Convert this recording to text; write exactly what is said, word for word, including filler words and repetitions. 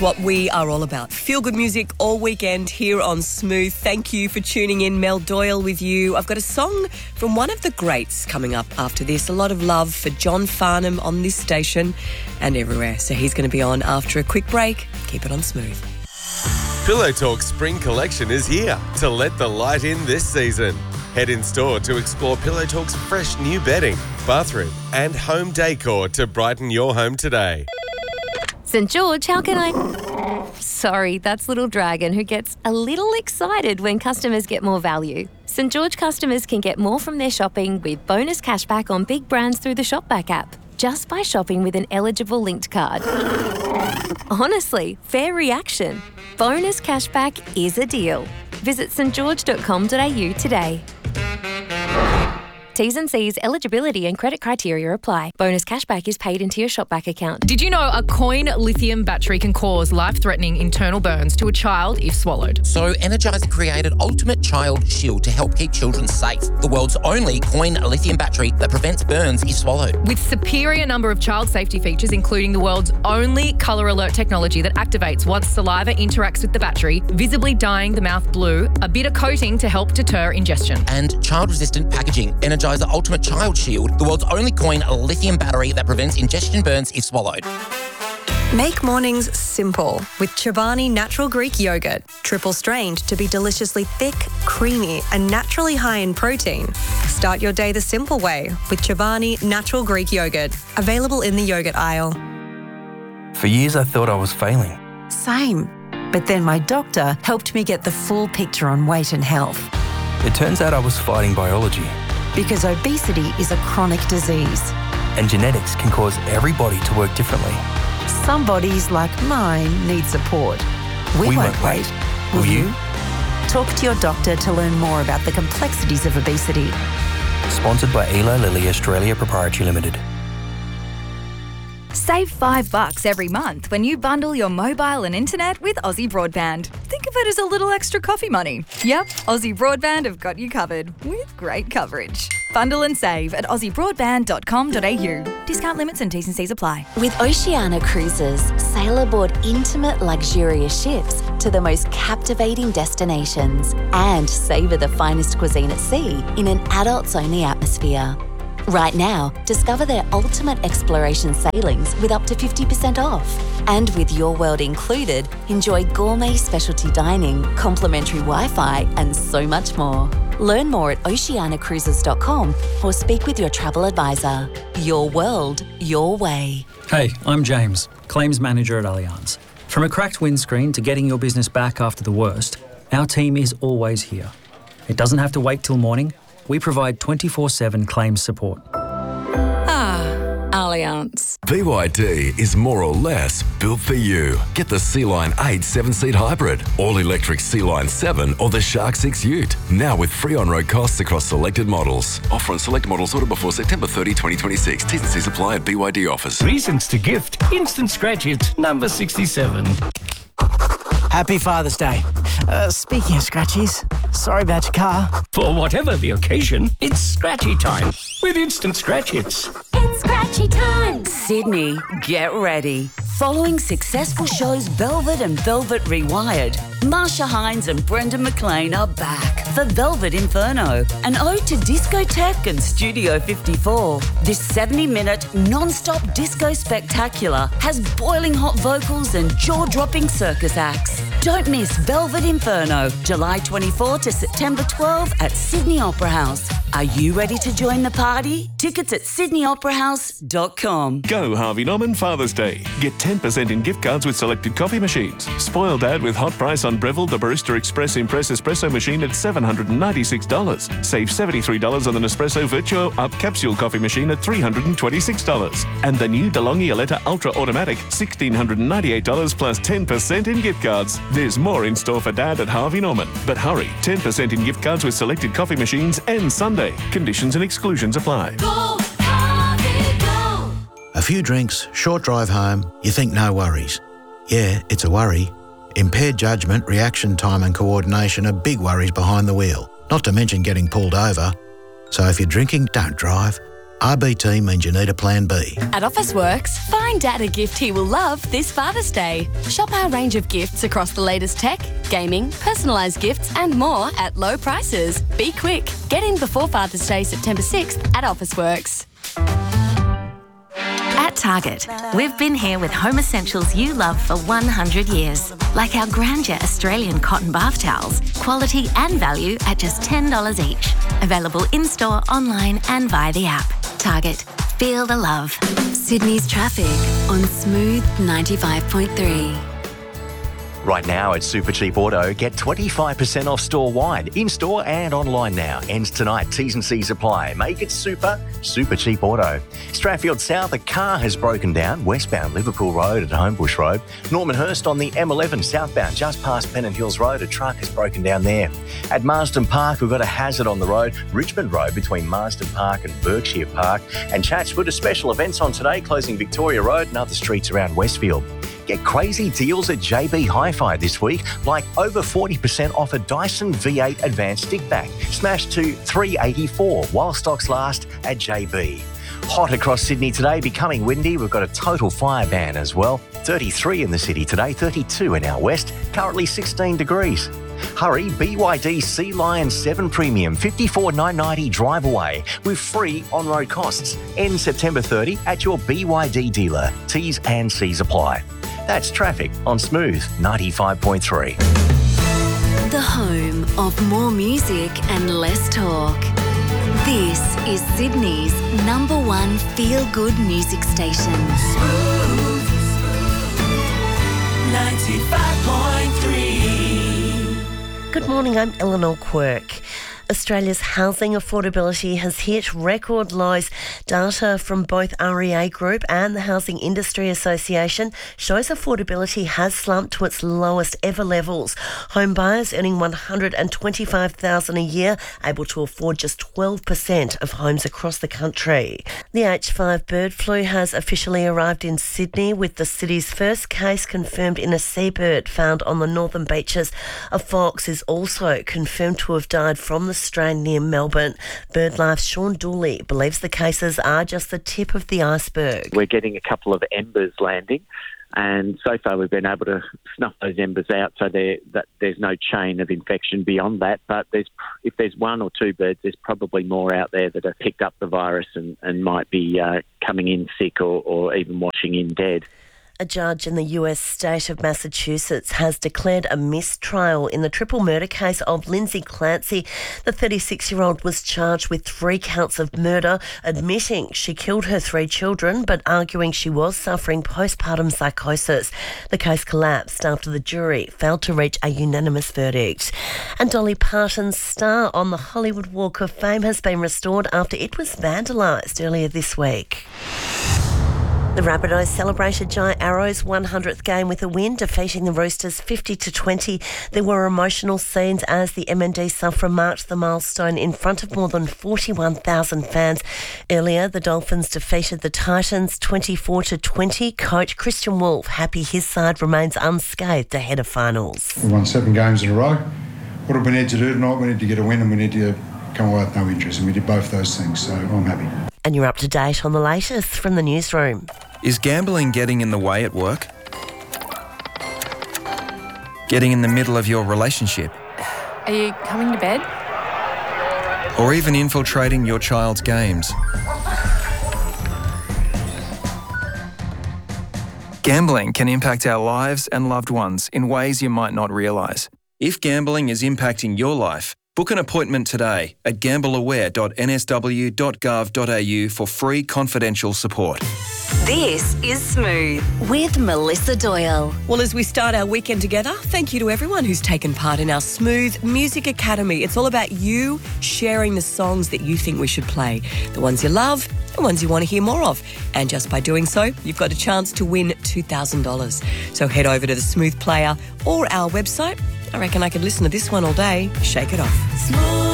What we are all about. Feel-good music all weekend here on Smooth. Thank you for tuning in. Mel Doyle with you. I've got a song from one of the greats coming up after this. A lot of love for John Farnham on this station and everywhere. So he's going to be on after a quick break. Keep it on Smooth. Pillow Talk Spring Collection is here to let the light in this season. Head in store to explore Pillow Talk's fresh new bedding, bathroom and home decor to brighten your home today. St George, how can I... Sorry, that's Little Dragon, who gets a little excited when customers get more value. St George customers can get more from their shopping with bonus cashback on big brands through the Shopback app, just by shopping with an eligible linked card. Honestly, fair reaction. Bonus cashback is a deal. Visit s t george dot com dot a u today. T's and C's, eligibility and credit criteria apply. Bonus cashback is paid into your Shopback account. Did you know a coin lithium battery can cause life-threatening internal burns to a child if swallowed? So Energizer created Ultimate Child Shield to help keep children safe. The world's only coin lithium battery that prevents burns if swallowed. With superior number of child safety features, including the world's only colour alert technology that activates once saliva interacts with the battery, visibly dyeing the mouth blue, a bitter coating to help deter ingestion. And child-resistant packaging. Energizer Ultimate Child Shield, the world's only coin lithium battery that prevents ingestion burns if swallowed. Make mornings simple with Chobani Natural Greek Yogurt. Triple strained to be deliciously thick, creamy and naturally high in protein. Start your day the simple way with Chobani Natural Greek Yogurt. Available in the yogurt aisle. For years I thought I was failing. Same. But then my doctor helped me get the full picture on weight and health. It turns out I was fighting biology. Because obesity is a chronic disease. And genetics can cause every body to work differently. Some bodies, like mine, need support. We, we won't, won't wait. wait. Will, Will you? you? Talk to your doctor to learn more about the complexities of obesity. Sponsored by Eli Lilly Australia Proprietary Limited. Save five bucks every month when you bundle your mobile and internet with Aussie Broadband. Think of it as a little extra coffee money. Yep, Aussie Broadband have got you covered with great coverage. Bundle and save at aussie broadband dot com dot a u. Discount limits and T's and C's apply. With Oceania Cruises, sail aboard intimate, luxurious ships to the most captivating destinations and savour the finest cuisine at sea in an adults-only atmosphere. Right now, discover their ultimate exploration sailings with up to fifty percent off. And with Your World included, enjoy gourmet specialty dining, complimentary Wi-Fi and so much more. Learn more at oceania cruises dot com or speak with your travel advisor. Your world, your way. Hey, I'm James, Claims Manager at Allianz. From a cracked windscreen to getting your business back after the worst, our team is always here. It doesn't have to wait till morning. We provide twenty-four seven claims support. Ah, Allianz. B Y D is more or less built for you. Get the Sea-Line eight seven-seat hybrid, all-electric Sea-Line seven or the Shark six Ute. Now with free on-road costs across selected models. Offer on select models ordered before September thirtieth, twenty twenty-six. T's and C's apply at B Y D offers. Reasons to gift. Instant Scratch It, number sixty-seven. Happy Father's Day. Uh, speaking of scratchies, sorry about your car. For whatever the occasion, it's scratchy time with Instant Scratch Hits. It's scratchy time. Sydney, get ready. Following successful shows Velvet and Velvet Rewired, Marsha Hines and Brendan McLean are back for Velvet Inferno, an ode to discotheque and Studio fifty-four. This seventy-minute non-stop disco spectacular has boiling hot vocals and jaw-dropping circus acts. Don't miss Velvet Inferno, July twenty-fourth to September twelfth at Sydney Opera House. Are you ready to join the party? Tickets at sydney opera house dot com. Go Harvey Norman Father's Day. Get ten percent in gift cards with selected coffee machines. Spoil Dad with hot price on Breville the Barista Express Impress Espresso machine at seven hundred ninety-six dollars. Save seventy-three dollars on the Nespresso Virtuo Up Capsule coffee machine at three hundred twenty-six dollars. And the new DeLonghi Aletta Ultra Automatic, one thousand six hundred ninety-eight dollars plus ten percent in gift cards. There's more in store for Dad at Harvey Norman. But hurry, ten percent in gift cards with selected coffee machines and Sunday. Conditions and exclusions apply. Go, Harvey, go. A few drinks, short drive home, you think no worries. Yeah, it's a worry. Impaired judgment, reaction time and coordination are big worries behind the wheel, not to mention getting pulled over. So if you're drinking, don't drive. R B T means you need a plan B. At Officeworks, find Dad a gift he will love this Father's Day. Shop our range of gifts across the latest tech, gaming, personalised gifts and more at low prices. Be quick. Get in before Father's Day, September sixth at Officeworks. At Target, we've been here with home essentials you love for one hundred years, like our Grandeur Australian cotton bath towels, quality and value at just ten dollars each. Available in-store, online and via the app. Target, feel the love. Sydney's traffic on Smooth ninety-five point three. Right now at Super Cheap Auto, get twenty-five percent off store-wide, in-store and online now. Ends tonight. T's and C's apply. Make it super, Super Cheap Auto. Stratfield South, a car has broken down, westbound Liverpool Road at Homebush Road. Norman Hurst on the M eleven southbound, just past Pennant Hills Road, a truck has broken down there. At Marsden Park, we've got a hazard on the road, Richmond Road between Marsden Park and Berkshire Park. And Chatswood, a special events on today, closing Victoria Road and other streets around Westfield. Get crazy deals at J B Hi-Fi this week, like over forty percent off a Dyson V eight Advanced Stick Vac, smashed to three dollars eighty-four while stocks last at J B. Hot across Sydney today, becoming windy. We've got a total fire ban as well. thirty-three in the city today, thirty-two in our west, currently sixteen degrees. Hurry, B Y D Sea Lion seven Premium, fifty-four thousand nine hundred ninety drive away with free on-road costs. End September thirtieth at your B Y D dealer. T's and C's apply. That's traffic on Smooth ninety-five point three. The home of more music and less talk. This is Sydney's number one feel-good music station. Smooth ninety-five point three. Good morning, I'm Eleanor Quirk. Australia's housing affordability has hit record lows. Data from both R E A Group and the Housing Industry Association shows affordability has slumped to its lowest ever levels. Home buyers earning one hundred twenty-five thousand dollars a year able to afford just twelve percent of homes across the country. The H five bird flu has officially arrived in Sydney, with the city's first case confirmed in a seabird found on the northern beaches. A fox is also confirmed to have died from the strain near Melbourne. BirdLife's Sean Dooley believes the cases are just the tip of the iceberg. We're getting a couple of embers landing, and so far we've been able to snuff those embers out, so there, that there's no chain of infection beyond that. But there's, if there's one or two birds, there's probably more out there that have picked up the virus and, and might be uh, coming in sick or, or even washing in dead. A judge in the U S state of Massachusetts has declared a mistrial in the triple murder case of Lindsay Clancy. The thirty-six-year-old was charged with three counts of murder, admitting she killed her three children, but arguing she was suffering postpartum psychosis. The case collapsed after the jury failed to reach a unanimous verdict. And Dolly Parton's star on the Hollywood Walk of Fame has been restored after it was vandalised earlier this week. The Rabbitohs celebrated Giant Arrow's one hundredth game with a win, defeating the Roosters fifty to twenty. There were emotional scenes as the M and D Sufferer marked the milestone in front of more than forty-one thousand fans. Earlier, the Dolphins defeated the Titans twenty-four to twenty. Coach Christian Wolf happy his side remains unscathed ahead of finals. We won seven games in a row. What do we need to do tonight? We need to get a win and we need to come away with no injuries, and we did both those things, so I'm happy. And you're up to date on the latest from the newsroom. Is gambling getting in the way at work? Getting in the middle of your relationship? Are you coming to bed? Or even infiltrating your child's games? Gambling can impact our lives and loved ones in ways you might not realise. If gambling is impacting your life, book an appointment today at gamble aware dot n s w dot gov dot a u for free confidential support. This is Smooth with Melissa Doyle. Well, as we start our weekend together, thank you to everyone who's taken part in our Smooth Music Academy. It's all about you sharing the songs that you think we should play, the ones you love, the ones you want to hear more of. And just by doing so, you've got a chance to win two thousand dollars. So head over to the Smooth Player or our website. I reckon I could listen to this one all day. Shake it off. Smooth.